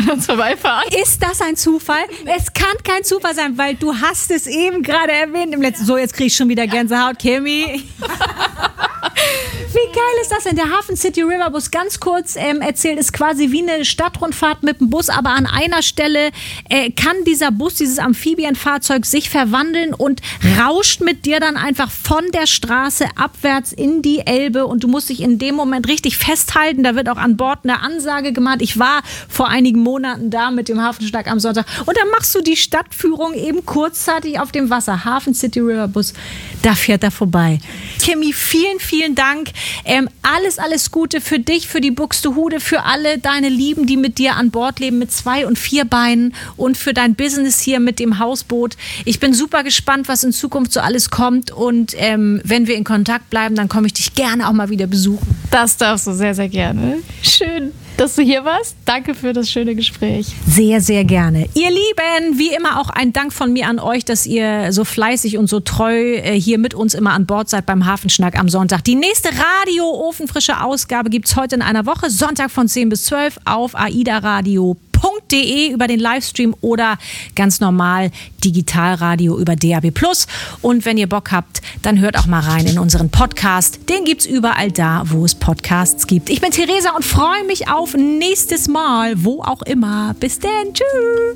an uns vorbeifahren. Ist das ein Zufall? Es kann kein Zufall sein, weil du hast es eben gerade erwähnt im letzten. So, jetzt krieg ich schon wieder Gänsehaut, Kimi. Wie geil ist das denn? Der Hafen City River Bus, ganz kurz erzählt, ist quasi wie eine Stadtrundfahrt mit dem Bus, aber an einer Stelle kann dieser Bus, dieses Amphibienfahrzeug sich verwandeln und rauscht mit dir dann einfach von der Straße abwärts in die Elbe und du musst dich in dem Moment richtig festhalten. Da wird auch an Bord eine Ansage gemacht. Ich war vor einigen Monaten da mit dem Hafenschlag am Sonntag und dann machst du die Stadtführung eben kurzzeitig auf dem Wasser. Hafen City River Bus, da fährt er vorbei. Kimi, vielen, vielen Dank. Alles Gute für dich, für die Buxtehude, für alle deine Lieben, die mit dir an Bord leben, mit 2 und 4 Beinen und für dein Business hier mit dem Hausboot. Ich bin super gespannt, was in Zukunft so alles kommt und wenn wir in Kontakt bleiben, dann komme ich dich gerne auch mal wieder besuchen. Das darfst du sehr, sehr gerne. Schön, dass du hier warst. Danke für das schöne Gespräch. Sehr, sehr gerne. Ihr Lieben, wie immer auch ein Dank von mir an euch, dass ihr so fleißig und so treu hier mit uns immer an Bord seid beim Hafenschnack am Sonntag. Die nächste Radio-Ofenfrische Ausgabe gibt es heute in einer Woche, Sonntag von 10 bis 12 auf aidaradio.de über den Livestream oder ganz normal Digitalradio über DAB+. Und wenn ihr Bock habt, dann hört auch mal rein in unseren Podcast. Den gibt's überall da, wo es Podcasts gibt. Ich bin Theresa und freue mich auf nächstes Mal, wo auch immer. Bis dann. Tschüss.